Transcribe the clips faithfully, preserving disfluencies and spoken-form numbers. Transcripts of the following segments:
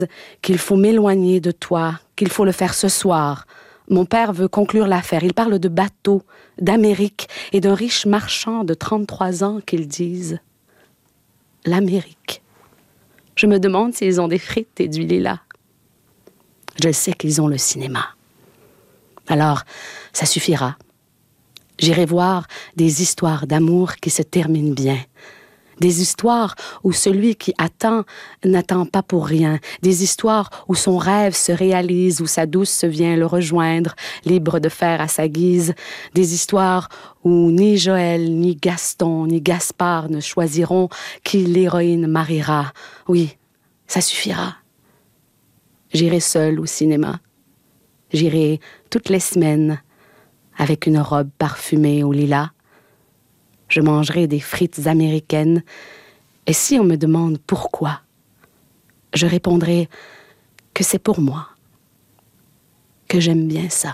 qu'il faut m'éloigner de toi, qu'il faut le faire ce soir. Mon père veut conclure l'affaire. Il parle de bateaux, d'Amérique et d'un riche marchand de trente-trois ans qu'ils disent l'Amérique. Je me demande s'ils ont des frites et du lilas. Je sais qu'ils ont le cinéma. Alors, ça suffira. J'irai voir des histoires d'amour qui se terminent bien. Des histoires où celui qui attend n'attend pas pour rien. Des histoires où son rêve se réalise, où sa douce vient le rejoindre, libre de faire à sa guise. Des histoires où ni Joël, ni Gaston, ni Gaspard ne choisiront qui l'héroïne mariera. Oui, ça suffira. J'irai seule au cinéma. J'irai toutes les semaines avec une robe parfumée au lilas. Je mangerai des frites américaines. Et si on me demande pourquoi, je répondrai que c'est pour moi, que j'aime bien ça.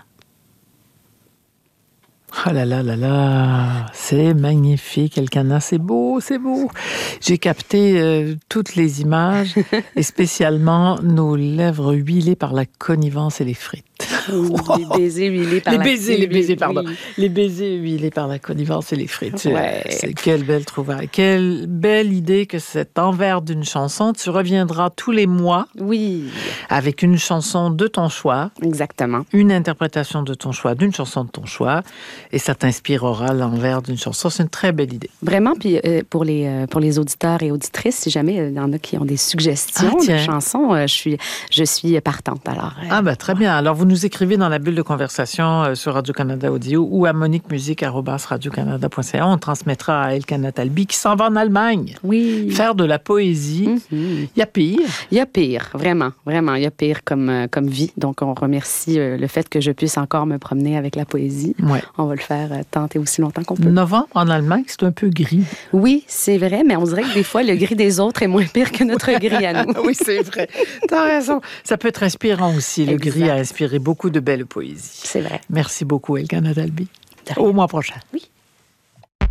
Oh là là là là, c'est magnifique, Elkana, c'est beau, c'est beau. J'ai capté euh, toutes les images, et spécialement nos lèvres huilées par la connivence et les frites. Les baisers huilés par les la baisers, les baisers, pardon. Oui. Les baisers huilés par la connivence et les frites. Ouais. C'est, quelle belle trouvaille. Quelle belle idée que cet envers d'une chanson. Tu reviendras tous les mois. Oui. Avec une chanson de ton choix. Exactement. Une interprétation de ton choix, d'une chanson de ton choix. Et ça t'inspirera l'envers d'une chanson. C'est une très belle idée. Vraiment, puis euh, pour, les, euh, pour les auditeurs et auditrices, si jamais il y en a qui ont des suggestions ah, de chansons, euh, je, suis, je suis partante. Alors, euh, ah, ben très bien. Alors, vous nous écrivez dans la bulle de conversation euh, sur Radio-Canada Audio ou à moniquemusique arobase radio canada point c a. On transmettra à Elkana Talbi qui s'en va en Allemagne. Oui. Faire de la poésie. Il mm-hmm. y a pire. Il y a pire, vraiment, vraiment. Il y a pire comme, euh, comme vie. Donc, on remercie euh, le fait que je puisse encore me promener avec la poésie. Ouais. On va le faire euh, tant et aussi longtemps qu'on peut. Novembre en Allemagne, c'est un peu gris. Oui, c'est vrai, mais on dirait que des fois, le gris des autres est moins pire que notre gris à nous. Oui, c'est vrai. T'as raison. Ça peut être inspirant aussi. Le exact. Gris a inspiré beaucoup de belle poésie. C'est vrai. Merci beaucoup, Elkana Talbi. Au mois prochain. Oui.